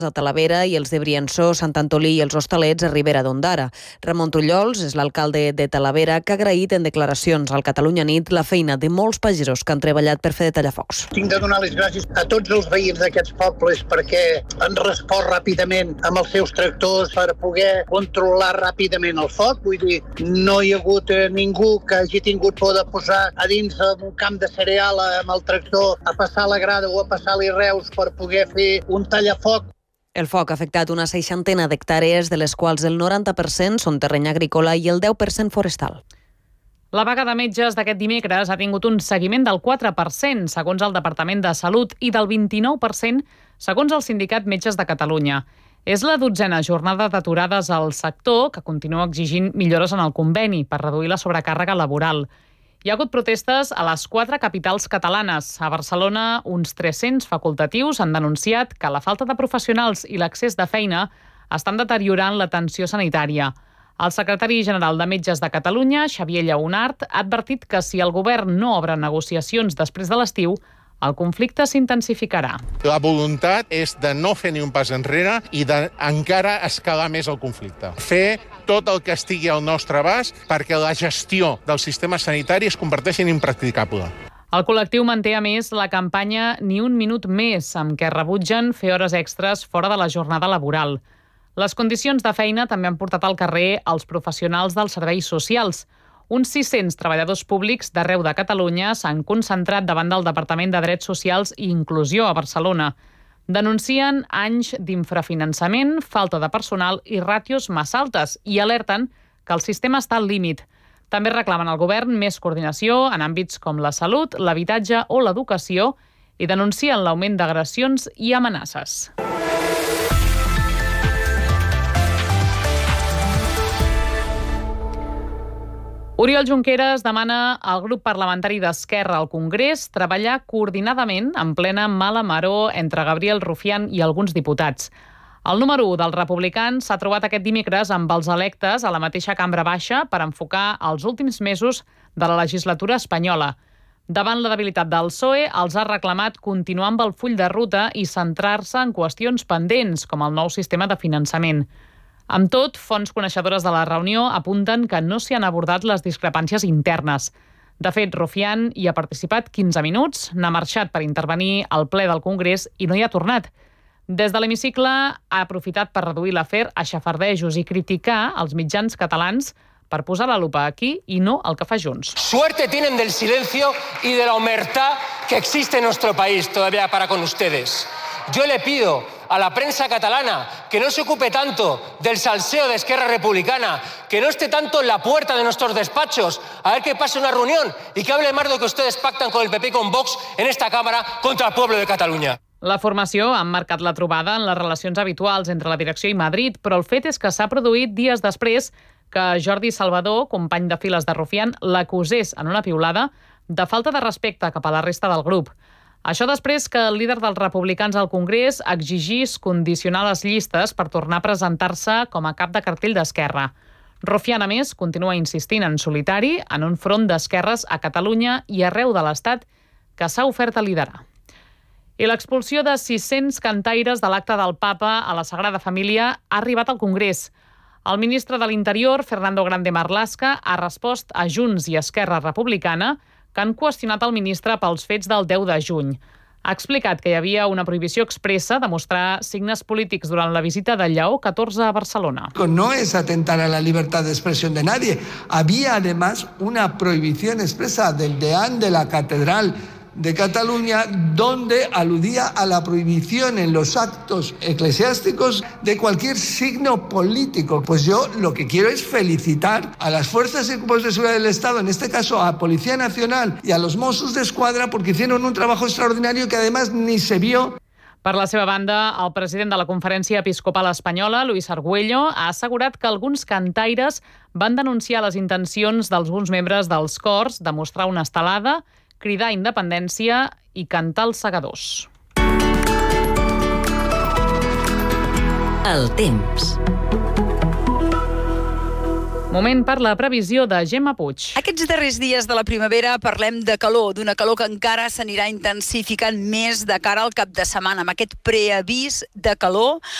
a Talavera i els de Briançó, Sant Antolí i els Hostalets a Ribera d'Ondara. Ramon Trullols és l'alcalde de Talavera que ha agraït en declaracions al Catalunya Nit la feina de molts pagesos que han treballat per fer de tallafocs. Tinc de donar les gràcies a tots els veïns d'aquests pobles perquè han respost ràpidament amb els seus tractors per poder controlar ràpidament el foc. Vull dir, no hi ha hagut ningú que hagi tingut por de posar a dins un camp de cereal amb el tractor a passar la grada o a passar-li reus per poder fer un tallafoc. El foc ha afectat una 60 d'hectàrees, de les quals el 90% són terreny agrícola i el 10% forestal. La vaga de metges d'aquest dimecres ha tingut un seguiment del 4%, segons el Departament de Salut, i del 29%, segons el Sindicat Metges de Catalunya. És la 12a jornada d'aturades al sector, que continua exigint millores en el conveni per reduir la sobrecàrrega laboral. Hi ha hagut protestes a les 4 capitals catalanes. A Barcelona, uns 300 facultatius han denunciat que la falta de professionals i l'accés de feina estan deteriorant l'atenció sanitària. El secretari general de Metges de Catalunya, Xavier Lleonart, ha advertit que si el govern no obre negociacions després de l'estiu, el conflicte s'intensificarà. La voluntat és de no fer ni un pas enrere i d'encara escalar més el conflicte. Fer tot el que estigui al nostre abast perquè la gestió del sistema sanitari es converteixi en impracticable. El col·lectiu manté, a més, la campanya Ni un minut més, amb què rebutgen fer hores extres fora de la jornada laboral. Les condicions de feina també han portat al carrer els professionals dels serveis socials. Uns 600 treballadors públics d'arreu de Catalunya s'han concentrat davant del Departament de Drets Socials i Inclusió a Barcelona. Denuncien anys d'infrafinançament, falta de personal i ràtios massa altes i alerten que el sistema està al límit. També reclamen al govern més coordinació en àmbits com la salut, l'habitatge o l'educació i denuncien l'augment d'agressions i amenaces. Oriol Junqueras demana al grup parlamentari d'Esquerra al Congrés treballar coordinadament en plena mala maror entre Gabriel Rufián i alguns diputats. El número 1 dels republicans s'ha trobat aquest dimecres amb els electes a la mateixa cambra baixa per enfocar els últims mesos de la legislatura espanyola. Davant la debilitat del PSOE, els ha reclamat continuar amb el full de ruta i centrar-se en qüestions pendents, com el nou sistema de finançament. Amb tot, fonts coneixedores de la reunió apunten que no s'hi han abordat les discrepàncies internes. De fet, Rufián hi ha participat 15 minuts, n'ha marxat per intervenir al ple del Congrés i no hi ha tornat. Des de l'hemicicle ha aprofitat per reduir l'afer a xafardejos i criticar els mitjans catalans per posar la lupa aquí i no el que fa Junts. Suerte tienen del silencio y de la omertà que existe en nuestro país todavía para con ustedes. Yo le pido a la prensa catalana que no se ocupe tanto del salseo de Esquerra Republicana, que no esté tanto en la puerta de nuestros despachos a ver qué pasa en una reunión y que hable más de lo que ustedes pactan con el PP y con Vox en esta Cámara contra el pueblo de Catalunya. La formació ha marcat la trobada en les relacions habituals entre la direcció i Madrid, però el fet és que s'ha produït dies després que Jordi Salvador, company de files de Rufián, l'acusés en una piulada de falta de respecte cap a la resta del grup. Això després que el líder dels republicans al Congrés exigís condicionar les llistes per tornar a presentar-se com a cap de cartell d'Esquerra. Rufián, a més, continua insistint en solitari en un front d'esquerres a Catalunya i arreu de l'Estat que s'ha ofert a liderar. I l'expulsió de 600 cantaires de l'acte del Papa a la Sagrada Família ha arribat al Congrés. El ministre de l'Interior, Fernando Grande Marlaska, ha respost a Junts i Esquerra Republicana que han qüestionat el ministre pels fets del 10 de juny. Ha explicat que hi havia una prohibició expressa de mostrar signes polítics durant la visita de Lleó XIV a Barcelona. No es atentar a la libertad de expresión de nadie. Había además una prohibición expresa del deán de la Catedral de Cataluña, donde aludía a la prohibición en los actos eclesiásticos de cualquier signo político. Pues yo lo que quiero es felicitar a las fuerzas y cuerpos de seguridad del Estado, en este caso a Policía Nacional y a los Mossos d'Esquadra, porque hicieron un trabajo extraordinario que además ni se vio. Per la seva banda, el president de la Conferència Episcopal Espanyola, Luis Argüello, ha assegurat que alguns cantaires van denunciar les intencions d'alguns membres dels cors de mostrar una estelada, cridar independència i cantar els segadors. El temps. Moment per la previsió de Gemma Puig. Aquests darrers dies de la primavera parlem de calor, d'una calor que encara s'anirà intensificant més de cara al cap de setmana. Amb aquest preavís de calor,